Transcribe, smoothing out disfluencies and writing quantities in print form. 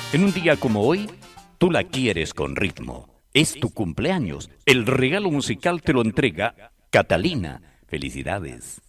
En un día como hoy, tú la quieres con ritmo. Es tu cumpleaños. El regalo musical te lo entrega Catalina. Felicidades.